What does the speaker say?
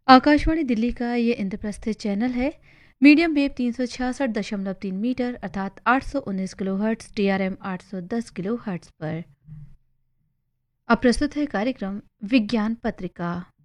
आकाशवाणी दिल्ली का ये इंद्रप्रस्थ चैनल है। मीडियम वेव 366.3 मीटर अर्थात 819 किलोहर्ट्ज़, DRM 810 किलोहर्ट्ज़ पर। अब प्रस्तुत है कार्यक्रम विज्ञान पत्रिका।